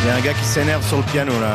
y a un gars qui s'énerve sur le piano là.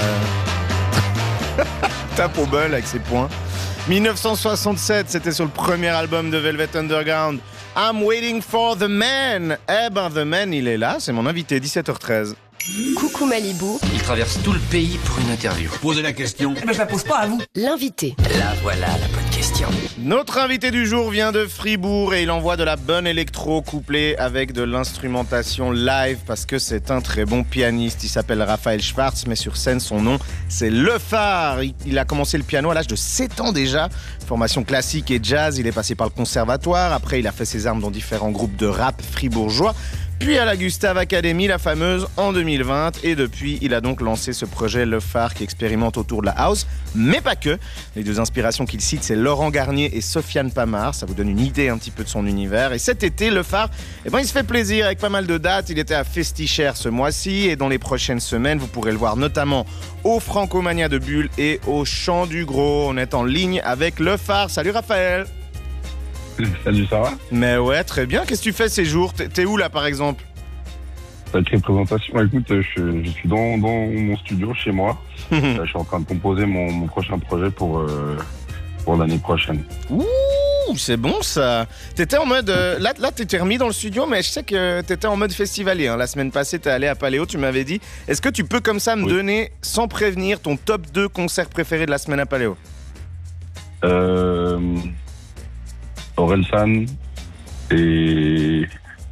Tape au bol avec ses poings. 1967, c'était sur le premier album de Velvet Underground. I'm waiting for the man. Eh ben, the man, il est là, c'est mon invité, 17h13. Coucou Malibu. Il traverse tout le pays pour une interview. Posez la question. Je la pose pas à vous. L'invité. Là, voilà la bonne question. Notre invité du jour vient de Fribourg et il envoie de la bonne électro couplée avec de l'instrumentation live parce que c'est un très bon pianiste. Il s'appelle Raphaël Schwartz, mais sur scène, son nom, c'est Le Phare. Il a commencé le piano à l'âge de 7 ans déjà. Formation classique et jazz, il est passé par le conservatoire. Après, il a fait ses armes dans différents groupes de rap fribourgeois. Puis à la Gustave Academy, la fameuse, en 2020. Et depuis, il a donc lancé ce projet Le Phare qui expérimente autour de la house, mais pas que. Les deux inspirations qu'il cite, c'est Laurent Garnier et Sofiane Pamar. Ça vous donne une idée un petit peu de son univers. Et cet été, Le Phare, il se fait plaisir avec pas mal de dates. Il était à Festichère ce mois-ci. Et dans les prochaines semaines, vous pourrez le voir notamment au Francomania de Bulle et au Chant du Gros. On est en ligne avec Le Phare. Salut Raphaël. Salut, ça va? Mais ouais, très bien. Qu'est-ce que tu fais ces jours? T'es où là par exemple? Sacrée présentation. Écoute, je suis dans mon studio chez moi. Je suis en train de composer mon prochain projet pour l'année prochaine. Ouh, c'est bon ça. T'étais en mode... là, t'étais remis dans le studio, mais je sais que t'étais en mode festivalier. Hein. La semaine passée, t'es allé à Paléo, tu m'avais dit. Est-ce que tu peux comme ça me donner, sans prévenir, ton top 2 concerts préférés de la semaine à Paléo? Orelsan et...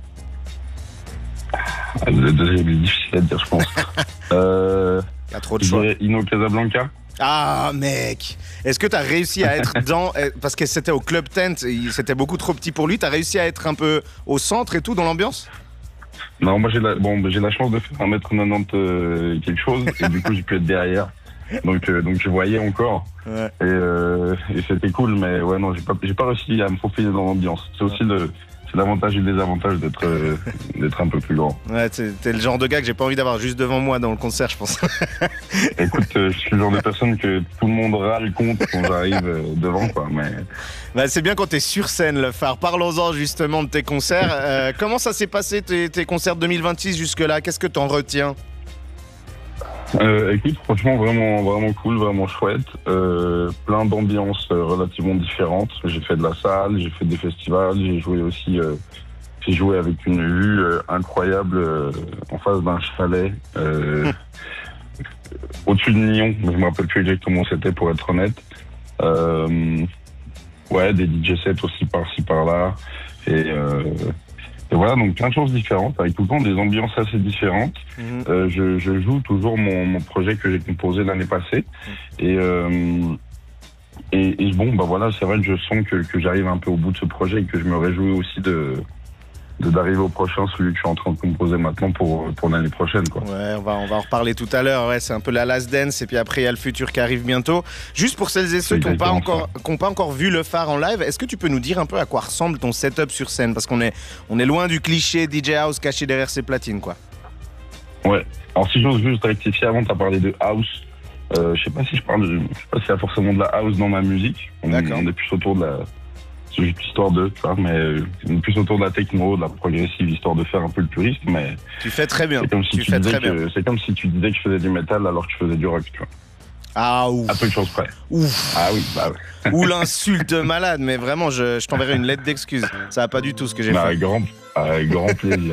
Le deuxième est difficile à dire, je pense. Il y a trop de choix. Inno Casablanca. Ah, mec! Est-ce que t'as réussi à être dans... Parce que c'était au Club Tent, c'était beaucoup trop petit pour lui. T'as réussi à être un peu au centre et tout, dans l'ambiance? Non, moi j'ai la chance de faire 1m90 quelque chose, et du coup j'ai pu être derrière. Donc je voyais encore. Ouais. Et c'était cool, mais ouais, non, j'ai pas réussi à me faufiler dans l'ambiance. C'est aussi c'est l'avantage et le désavantage d'être un peu plus grand. Ouais, t'es le genre de gars que j'ai pas envie d'avoir juste devant moi dans le concert, je pense. Écoute, je suis le genre de personne que tout le monde râle contre quand j'arrive devant, quoi. Mais... Bah, c'est bien quand t'es sur scène, Le Phare. Parlons-en justement de tes concerts. Comment ça s'est passé tes concerts 2026 jusque-là? Qu'est-ce que t'en retiens? Écoute, franchement, vraiment cool, vraiment chouette. Plein d'ambiances relativement différentes. J'ai fait de la salle, j'ai fait des festivals, j'ai joué avec une vue incroyable en face d'un chalet au-dessus de Nyon. Je me rappelle plus exactement où c'était, pour être honnête. Ouais, des DJ sets aussi par-ci par-là. Et voilà, donc plein de choses différentes, avec tout le temps des ambiances assez différentes. Je joue toujours mon projet que j'ai composé l'année passée. Et bon, bah voilà, c'est vrai que je sens que j'arrive un peu au bout de ce projet et que je me réjouis aussi d'arriver au prochain, celui que je suis en train de composer maintenant pour l'année prochaine, quoi. Ouais, on va en reparler tout à l'heure. Ouais, c'est un peu la last dance et puis après il y a le futur qui arrive bientôt. Juste pour celles et ceux qui n'ont pas encore vu Le Phare en live, est-ce que tu peux nous dire un peu à quoi ressemble ton setup sur scène? Parce qu'on est loin du cliché DJ House caché derrière ses platines, quoi. Ouais. Alors si j'ose juste rectifier, avant t'as parlé de house. Je sais pas s'il y a forcément de la house dans ma musique. On est plus autour de la... C'est juste histoire de, tu vois, mais plus autour de la techno, de la progressive, histoire de faire un peu le puriste, mais... Tu fais très bien. C'est comme si tu disais que je faisais du métal alors que je faisais du rock, tu vois. Ah, ouf. À peu de choses près. Ouf. Ah oui, bah ouais. Ou l'insulte malade, mais vraiment, je t'enverrai une lettre d'excuse. Ça va pas du tout ce que j'ai fait. Avec grand plaisir.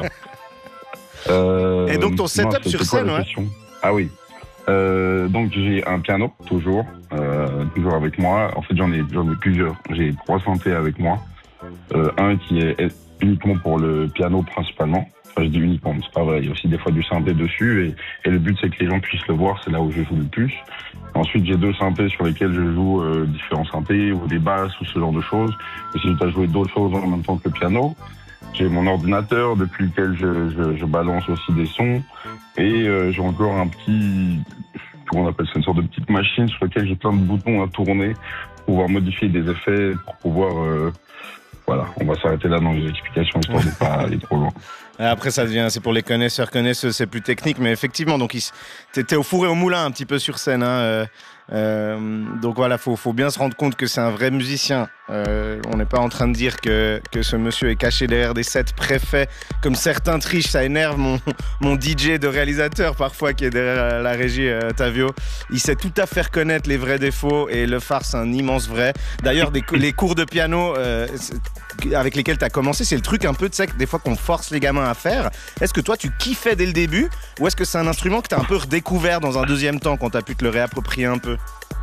Et donc ton setup sur scène, ouais. Ah oui. Donc j'ai un piano, toujours avec moi. En fait, j'en ai plusieurs. J'ai 3 synthés avec moi. Un qui est uniquement pour le piano principalement. Enfin, je dis uniquement, mais c'est pas vrai. Il y a aussi des fois du synthé dessus. Et le but, c'est que les gens puissent le voir. C'est là où je joue le plus. Ensuite, j'ai 2 synthés sur lesquels je joue différents synthés ou des basses ou ce genre de choses. Et si je dois jouer d'autres choses en même temps que le piano, j'ai mon ordinateur depuis lequel je balance aussi des sons. Et j'ai encore un petit... Comment on appelle ça? Une sorte de petite machine sur laquelle j'ai plein de boutons à tourner pour pouvoir modifier des effets, pour pouvoir... Voilà, on va s'arrêter là dans les explications, histoire de pas aller trop loin. Après, c'est pour les connaisseuses, c'est plus technique, mais effectivement, donc t'es au four et au moulin un petit peu sur scène. Hein. Donc voilà, faut bien se rendre compte que c'est un vrai musicien. On n'est pas en train de dire que ce monsieur est caché derrière des sets préfaits comme certains trichent. Ça énerve mon DJ de réalisateur parfois qui est derrière la régie, Tavio. Il sait tout à fait reconnaître les vrais défauts et le phare c'est un immense vrai. D'ailleurs les cours de piano avec lesquels tu as commencé, c'est le truc un peu, tu sais, des fois qu'on force les gamins à faire. Est-ce que toi tu kiffais dès le début ou est-ce que c'est un instrument que tu as un peu redécouvert dans un deuxième temps quand tu as pu te le réapproprier un peu?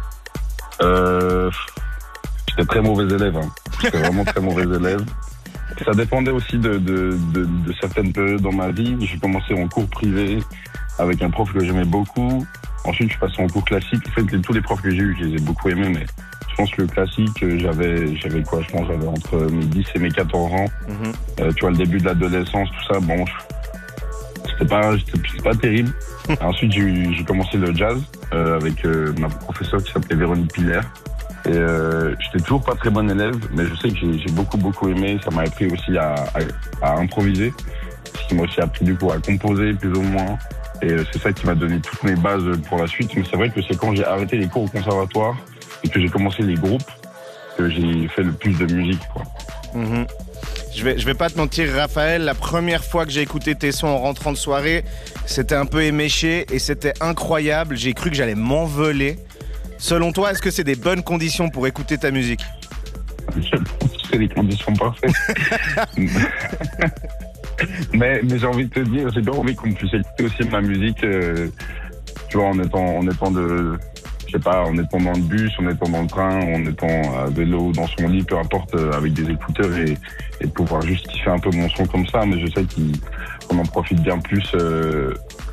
J'étais très mauvais élève. J'étais vraiment très mauvais élève. Ça dépendait aussi de certaines périodes dans ma vie. J'ai commencé en cours privé avec un prof que j'aimais beaucoup. Ensuite, je suis passé en cours classique. En fait, tous les profs que j'ai eus, je les ai beaucoup aimés, mais je pense que le classique, j'avais quoi? Je pense que j'avais entre mes 10 et mes 14 ans. Tu vois, le début de l'adolescence, tout ça, bon, c'était pas terrible. Ensuite, j'ai commencé le jazz avec ma professeure qui s'appelait Véronique Piller. Et j'étais toujours pas très bon élève, mais je sais que j'ai beaucoup aimé. Ça m'a appris aussi à improviser, ce qui m'a aussi appris du coup à composer plus ou moins. Et c'est ça qui m'a donné toutes mes bases pour la suite. Mais c'est vrai que c'est quand j'ai arrêté les cours au conservatoire et que j'ai commencé les groupes que j'ai fait le plus de musique, quoi. Je vais pas te mentir, Raphaël, la première fois que j'ai écouté tes sons en rentrant de soirée, c'était un peu éméché et c'était incroyable. J'ai cru que j'allais m'envoler. Selon toi, est-ce que c'est des bonnes conditions pour écouter ta musique? Je pense que c'est les conditions parfaites. mais j'ai envie de te dire, j'ai bien envie qu'on puisse écouter aussi ma musique, tu vois, en étant en étant dans le bus, en étant dans le train, en étant à vélo, dans son lit, peu importe, avec des écouteurs et pouvoir justifier un peu mon son comme ça. Mais je sais qu'on en profite bien plus